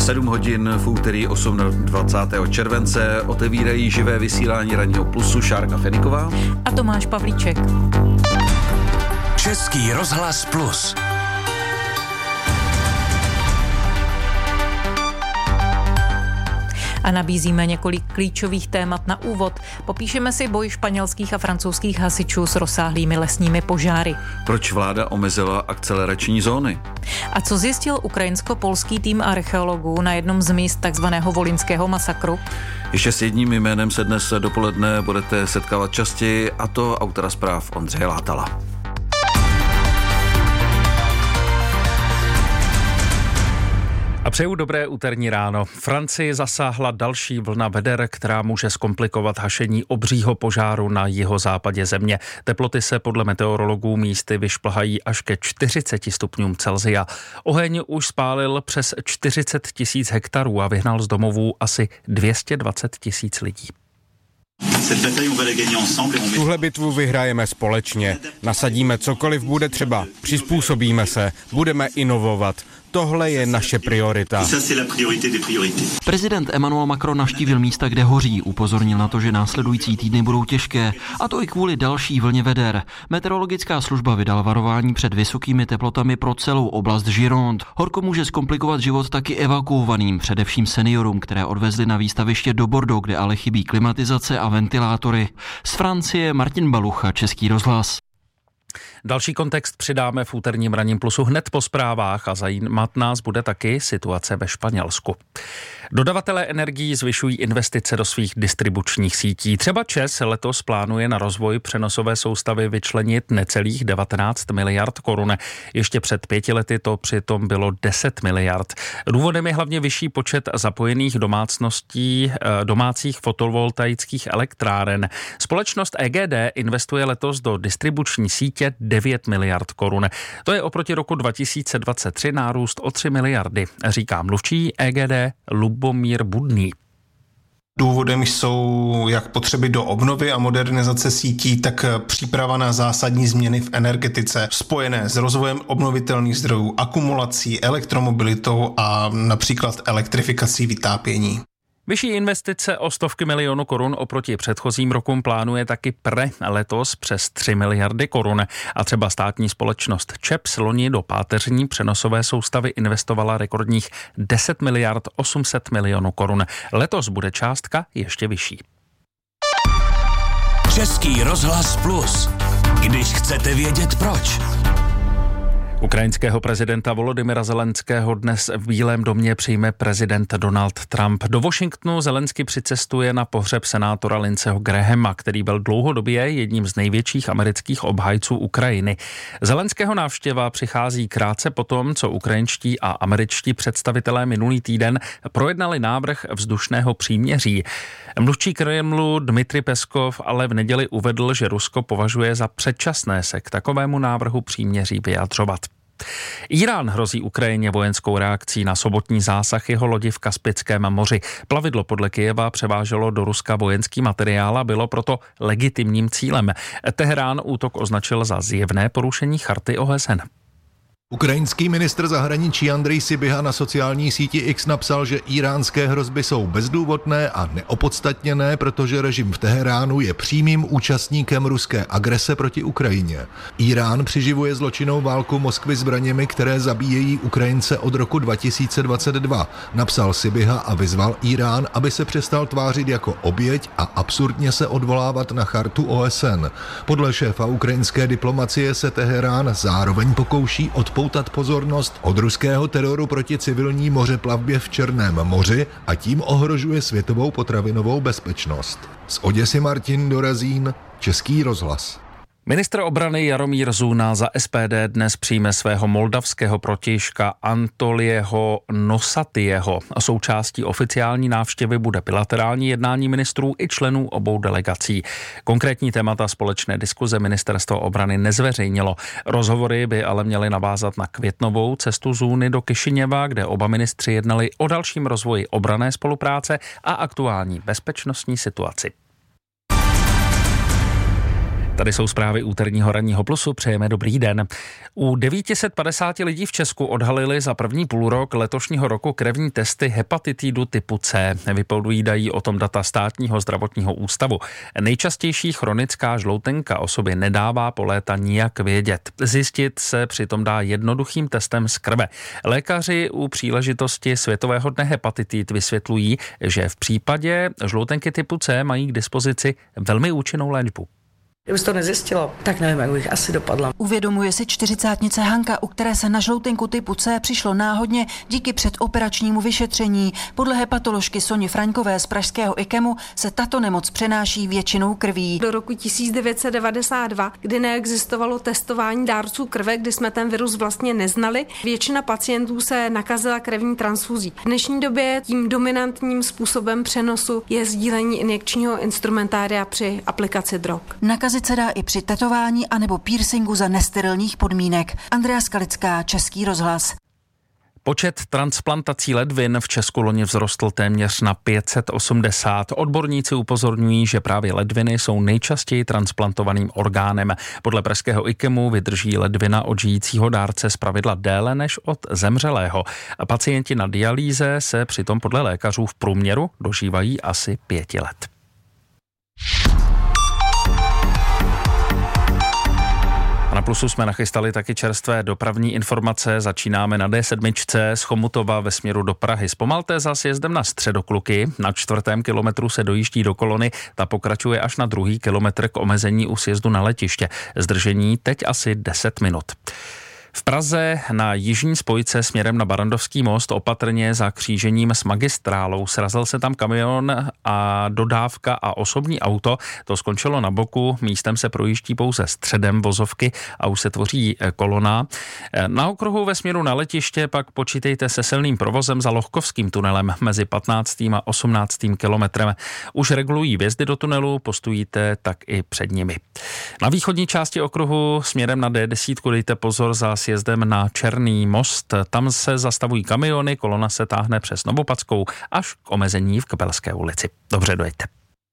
7 hodin v úterý 28. července otevírají živé vysílání Ranního Plusu Šárka Feniková a Tomáš Pavlíček. Český rozhlas Plus. A nabízíme několik klíčových témat na úvod. Popíšeme si boj španělských a francouzských hasičů s rozsáhlými lesními požáry. Proč vláda omezila akcelerační zóny? A co zjistil ukrajinsko-polský tým archeologů na jednom z míst takzvaného volyňského masakru? Ještě s jedním jménem se dnes dopoledne budete setkávat častěji, a to autora zpráv Ondřeje Látala. A přeju dobré úterní ráno. Francii zasáhla další vlna veder, která může zkomplikovat hašení obřího požáru na jihozápadě země. Teploty se podle meteorologů místy vyšplhají až ke 40 stupňům Celsia. Oheň už spálil přes 40 000 hektarů a vyhnal z domovů asi 220 000 lidí. Tuhle bitvu vyhrajeme společně. Nasadíme cokoliv bude třeba. Přizpůsobíme se. Budeme inovovat. Tohle je naše priorita. Prezident Emmanuel Macron navštívil místa, kde hoří. Upozornil na to, že následující týdny budou těžké. A to i kvůli další vlně veder. Meteorologická služba vydala varování před vysokými teplotami pro celou oblast Gironde. Horko může zkomplikovat život taky evakuovaným, především seniorům, které odvezli na výstaviště do Bordeaux, kde ale chybí klimatizace a ventilátory. Z Francie Martin Balucha, Český rozhlas. Další kontext přidáme v úterním Ranním Plusu hned po zprávách a zajímat nás bude taky situace ve Španělsku. Dodavatelé energií zvyšují investice do svých distribučních sítí. Třeba ČEZ letos plánuje na rozvoj přenosové soustavy vyčlenit necelých 19 miliard korun. Ještě před 5 lety to přitom bylo 10 miliard. Důvodem je hlavně vyšší počet zapojených domácích fotovoltaických elektráren. Společnost EGD investuje letos do distribuční sítě 9 miliard korun. To je oproti roku 2023 nárůst o 3 miliardy, říká mluvčí EGD Lubomír Budný. Důvodem jsou jak potřeby do obnovy a modernizace sítí, tak příprava na zásadní změny v energetice spojené s rozvojem obnovitelných zdrojů, akumulací, elektromobilitou a například elektrifikací vytápění. Vyšší investice o stovky milionů korun oproti předchozím rokům plánuje taky letos přes 3 miliardy korun. A třeba státní společnost ČEPS loni do páteřní přenosové soustavy investovala rekordních 10 miliard 800 milionů korun. Letos bude částka ještě vyšší. Český rozhlas Plus. Když chcete vědět proč. Ukrajinského prezidenta Volodymyra Zelenského dnes v Bílém domě přijme prezident Donald Trump. Do Washingtonu Zelensky přicestuje na pohřeb senátora Lindseyho Grahama, který byl dlouhodobě jedním z největších amerických obhájců Ukrajiny. Zelenského návštěva přichází krátce potom, co ukrajinští a američtí představitelé minulý týden projednali návrh vzdušného příměří. Mluvčí Kremlu Dmitry Peskov ale v neděli uvedl, že Rusko považuje za předčasné se k takovému návrhu příměří vyjadřovat. Irán hrozí Ukrajině vojenskou reakcí na sobotní zásah jeho lodi v Kaspickém moři. Plavidlo podle Kyjeva převáželo do Ruska vojenský materiál a bylo proto legitimním cílem. Teherán útok označil za zjevné porušení charty OSN. Ukrajinský ministr zahraničí Andrej Sybiha na sociální síti X napsal, že íránské hrozby jsou bezdůvodné a neopodstatněné, protože režim v Teheránu je přímým účastníkem ruské agrese proti Ukrajině. Irán přiživuje zločinnou válku Moskvy zbraněmi, které zabíjejí Ukrajince od roku 2022, napsal Sybiha a vyzval Irán, aby se přestal tvářit jako oběť a absurdně se odvolávat na chartu OSN. Podle šéfa ukrajinské diplomacie se Teherán zároveň pokouší odpoutat pozornost od ruského teroru proti civilní mořeplavbě v Černém moři a tím ohrožuje světovou potravinovou bezpečnost. Z Oděsy Martin Dorazín, Český rozhlas. Ministr obrany Jaromír Zuna za SPD dnes přijme svého moldavského protějška Antolieho Nosatieho. Součástí oficiální návštěvy bude bilaterální jednání ministrů i členů obou delegací. Konkrétní témata společné diskuze ministerstvo obrany nezveřejnilo. Rozhovory by ale měly navázat na květnovou cestu Zuny do Kišiněva, kde oba ministři jednali o dalším rozvoji obranné spolupráce a aktuální bezpečnostní situaci. Tady jsou zprávy úterního ranního Plusu, přejeme dobrý den. U 950 lidí v Česku odhalili za první půlrok letošního roku krevní testy hepatitidu typu C. Vypovídají o tom data Státního zdravotního ústavu. Nejčastější chronická žloutenka o sobě nedává po léta nijak vědět. Zjistit se přitom dá jednoduchým testem z krve. Lékaři u příležitosti Světového dne hepatitit vysvětlují, že v případě žloutenky typu C mají k dispozici velmi účinnou léčbu. Kdyby to nezjistila, tak nevím, jak bych asi dopadla. Uvědomuje si 40nice Hanka, u které se na žloutenku typu C přišlo náhodně díky předoperačnímu vyšetření. Podle hepatoložky Soni Fraňkové z pražského IKEMu se tato nemoc přenáší většinou krví. Do roku 1992, kdy neexistovalo testování dárců krve, kdy jsme ten virus vlastně neznali, většina pacientů se nakazila krevní transfuzí. V dnešní době tím dominantním způsobem přenosu je sdílení injekčního instrumentária při aplikaci drog. Nakazit se dá i při tetování anebo piercingu za nesterilních podmínek. Andrea Skalická, Český rozhlas. Počet transplantací ledvin v Česku loni vzrostl téměř na 580. Odborníci upozorňují, že právě ledviny jsou nejčastěji transplantovaným orgánem. Podle pražského IKEMu vydrží ledvina od žijícího dárce zpravidla déle než od zemřelého. Pacienti na dialýze se přitom podle lékařů v průměru dožívají asi 5 let. A na Plusu jsme nachystali taky čerstvé dopravní informace. Začínáme na D7 z Chomutova ve směru do Prahy. Zpomalte za sjezdem na Středokluky. Na 4. kilometru se dojíždí do kolony. Ta pokračuje až na 2. kilometr k omezení u sjezdu na letiště. Zdržení teď asi 10 minut. V Praze na jižní spojce směrem na Barrandovský most opatrně za křížením s magistrálou srazil se tam kamion a dodávka a osobní auto. To skončilo na boku, místem se projíždí pouze středem vozovky a už se tvoří kolona. Na okruhu ve směru na letiště pak počítejte se silným provozem za Lohkovským tunelem mezi 15. a 18. kilometrem. Už regulují vjezdy do tunelu, postojíte tak i před nimi. Na východní části okruhu směrem na D10 dejte pozor za sjezdem na Černý most. Tam se zastavují kamiony, kolona se táhne přes Novopadskou až k omezení v Kapelské ulici. Dobře, dojďte.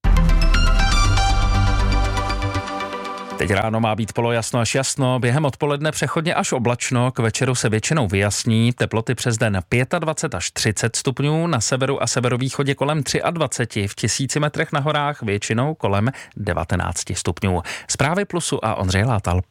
Teď ráno má být polojasno až jasno, během odpoledne přechodně až oblačno, k večeru se většinou vyjasní, teploty přes den 25 až 30 stupňů, na severu a severovýchodě kolem 23, v 1000 metrech na horách většinou kolem 19 stupňů. Zprávy Plusu a Ondřej Látal.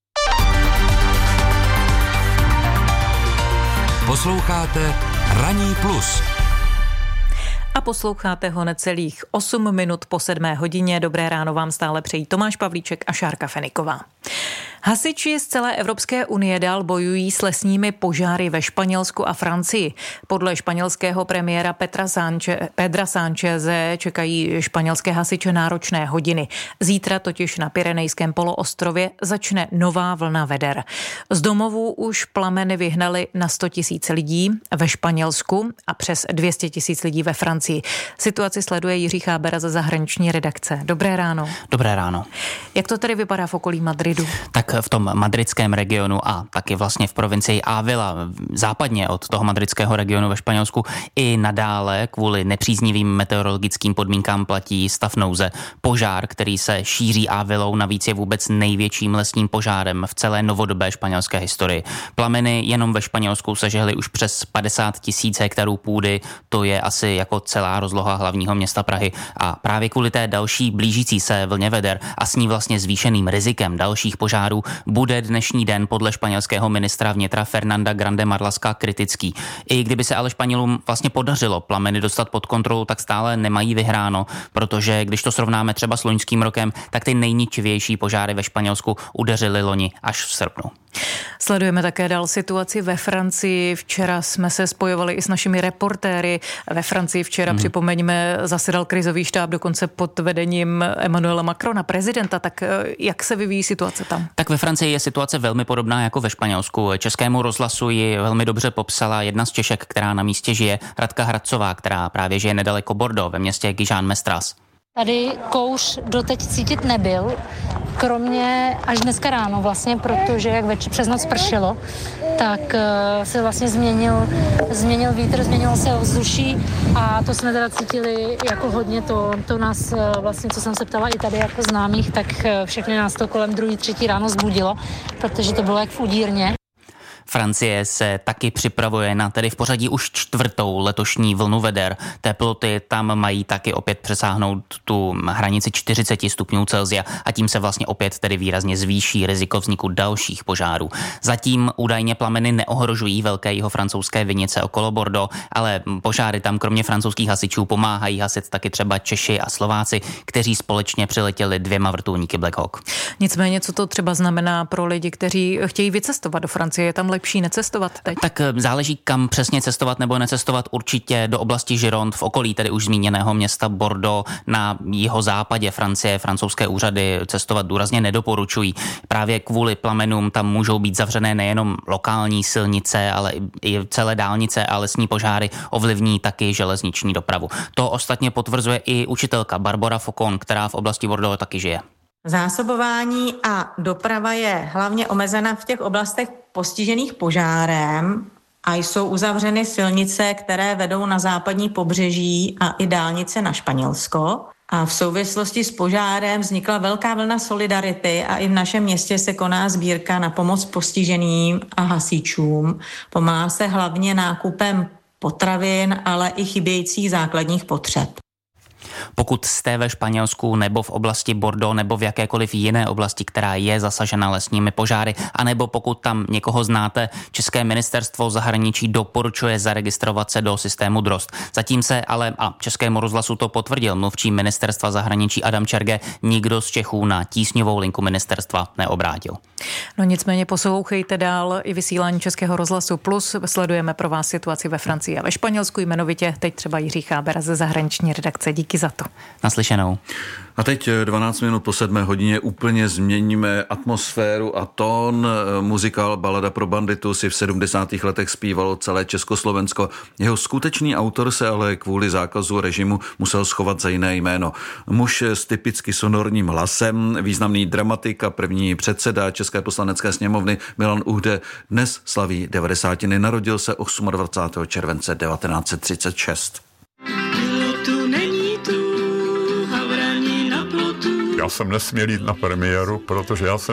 Posloucháte Ranní Plus. A posloucháte ho necelých 8 minut po 7 hodině. Dobré ráno vám stále přejí Tomáš Pavlíček a Šárka Feniková. Hasiči z celé Evropské unie dál bojují s lesními požáry ve Španělsku a Francii. Podle španělského premiéra Pedra Sáncheze čekají španělské hasiče náročné hodiny. Zítra totiž na Pyrenejském poloostrově začne nová vlna veder. Z domovů už plameny vyhnali na 100 000 lidí ve Španělsku a přes 200 000 lidí ve Francii. Situaci sleduje Jiří Chábera ze zahraniční redakce. Dobré ráno. Dobré ráno. Jak to tedy vypadá v okolí Madridu? Tak v tom madridském regionu a taky vlastně v provincii Ávila, západně od toho madridského regionu ve Španělsku, i nadále kvůli nepříznivým meteorologickým podmínkám platí stav nouze. Požár, který se šíří Ávilou, navíc je vůbec největším lesním požárem v celé novodobé španělské historii. Plameny jenom ve Španělsku sežehly už přes 50 000 hektarů půdy, to je asi jako celá rozloha hlavního města Prahy. A právě kvůli té další blížící se vlně veder a s ní vlastně zvýšeným rizikem dalších požárů bude dnešní den podle španělského ministra vnitra Fernanda Grande Marlaska kritický. I kdyby se ale Španělům vlastně podařilo plameny dostat pod kontrolu, tak stále nemají vyhráno, protože když to srovnáme třeba s loňským rokem, tak ty nejničivější požáry ve Španělsku udeřily loni až v srpnu. Sledujeme také dál situaci ve Francii. Včera jsme se spojovali i s našimi reportéry. Ve Francii včera, připomeňme, zasedal krizový štáb dokonce pod vedením Emmanuela Macrona, prezidenta. Tak jak se vyvíjí situace tam? Tak ve Francii je situace velmi podobná jako ve Španělsku. Českému rozhlasu ji velmi dobře popsala jedna z Češek, která na místě žije, Radka Hradcová, která právě žije nedaleko Bordeaux ve městě Guijan-Mestras. Tady kouř doteď cítit nebyl, kromě až dneska ráno vlastně, protože jak přes noc pršelo, tak se vlastně změnil vítr, změnilo se ovzduší a to jsme teda cítili jako hodně, to nás vlastně, co jsem se ptala i tady jako známých, tak všechny nás to kolem 2., 3. ráno zbudilo, protože to bylo jak v udírně. Francie se taky připravuje na tedy v pořadí už 4. letošní vlnu veder. Teploty tam mají taky opět přesáhnout tu hranici 40 stupňů Celsia a tím se vlastně opět tedy výrazně zvýší riziko vzniku dalších požárů. Zatím údajně plameny neohrožují velké jihofrancouzské vinice okolo Bordeaux, ale požáry tam kromě francouzských hasičů pomáhají hasit taky třeba Češi a Slováci, kteří společně přiletěli 2 vrtulníky Black Hawk. Nicméně, co to třeba znamená pro lidi, kteří chtějí vycestovat do Francie? Je tam lepší necestovat teď? Tak záleží, kam přesně cestovat nebo necestovat. Určitě do oblasti Gironde, v okolí tedy už zmíněného města Bordeaux, na jihozápadě Francie. Francouzské úřady cestovat důrazně nedoporučují. Právě kvůli plamenům tam můžou být zavřené nejenom lokální silnice, ale i celé dálnice a lesní požáry ovlivní taky železniční dopravu. To ostatně potvrzuje i učitelka Barbara Faucon, která v oblasti Bordeaux taky žije. Zásobování a doprava je hlavně omezena v těch oblastech postižených požárem a jsou uzavřeny silnice, které vedou na západní pobřeží a i dálnice na Španělsko. A v souvislosti s požárem vznikla velká vlna solidarity a i v našem městě se koná sbírka na pomoc postiženým a hasičům. Pomáhá se hlavně nákupem potravin, ale i chybějících základních potřeb. Pokud jste ve Španělsku nebo v oblasti Bordeaux nebo v jakékoliv jiné oblasti, která je zasažena lesními požáry, anebo pokud tam někoho znáte, České ministerstvo zahraničí doporučuje zaregistrovat se do systému DROST. Zatím se ale, a Českému rozhlasu to potvrdil mluvčí ministerstva zahraničí Adam Čerge, nikdo z Čechů na tísňovou linku ministerstva neobrátil. No nicméně poslouchejte dál i vysílání Českého rozhlasu Plus. Sledujeme pro vás situaci ve Francii a ve Španělsku, jmenovitě teď třeba Jiří Chábera ze zahraniční redakce. Díky za to. Naslyšenou. A teď 12 minut po 7 hodině úplně změníme atmosféru a tón. Muzikál Balada pro banditu si v 70. letech zpívalo celé Československo. Jeho skutečný autor se ale kvůli zákazu režimu musel schovat za jiné jméno. Muž s typicky sonorním hlasem, významný dramatik a první předseda České poslanecké sněmovny Milan Uhde dnes slaví 90. Narodil se 28. července 1936. Já jsem nesměl jít na premiéru, protože já jsem